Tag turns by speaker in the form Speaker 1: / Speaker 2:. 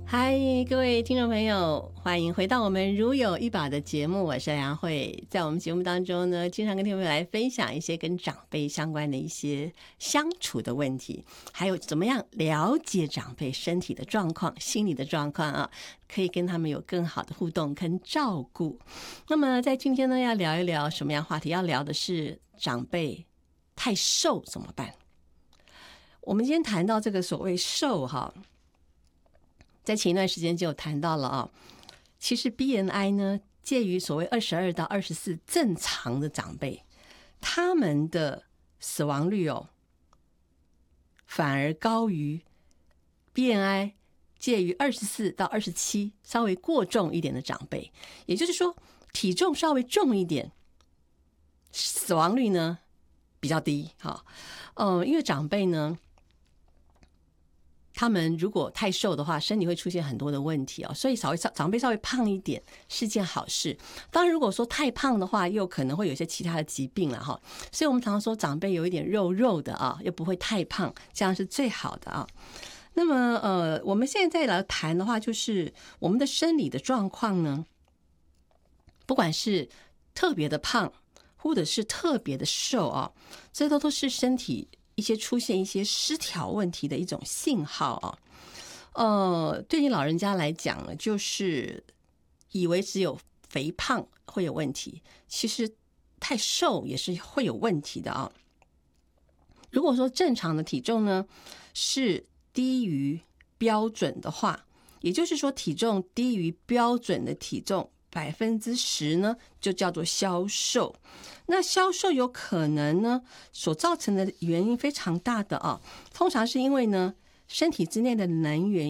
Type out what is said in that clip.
Speaker 1: 嗨，各位听众朋友，欢迎回到我们如有一宝的节目，我是梁慧。在我们节目当中呢，经常跟听众朋友来分享一些跟长辈相关的一些相处的问题，还有怎么样了解长辈身体的状况、心理的状况啊，可以跟他们有更好的互动跟照顾。那么在今天呢，要聊一聊什么样话题？要聊的是长辈太瘦怎么办？我们今天谈到这个所谓瘦哈。在前一段时间就有谈到了啊，其实 BMI 呢介于所谓22到24正常的长辈，他们的死亡率反而高于 BMI 介于24到27稍微过重一点的长辈。也就是说，体重稍微重一点，死亡率呢比较低哈。因为长辈呢，他们如果太瘦的话，身体会出现很多的问题所以长辈稍微胖一点是件好事。当然如果说太胖的话，又可能会有一些其他的疾病了哈。所以我们常常说长辈有一点肉肉的又不会太胖，这样是最好的那么我们现在来谈的话，就是我们的生理的状况呢，不管是特别的胖或者是特别的瘦这都是身体出现一些失调问题的一种信号对你老人家来讲呢，就是以为只有肥胖会有问题，其实太瘦也是会有问题的如果说正常的体重呢是低于标准的话，也就是说体重低于标准的体重10%呢，就叫做消瘦。那消瘦有可能呢，所造成的原因非常大的通常是因为呢，身体之内的能源